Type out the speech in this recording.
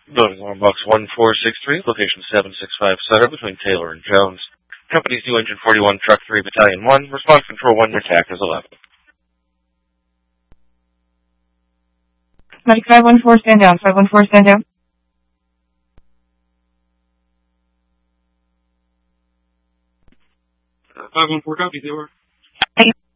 Building 1 Box 1463, location 765 Sutter between Taylor and Jones. Company's new engine 41, truck 3, battalion 1, response control 1, your TAC is 11. Mike 514, stand down. 514, stand down. 514, copy, 0.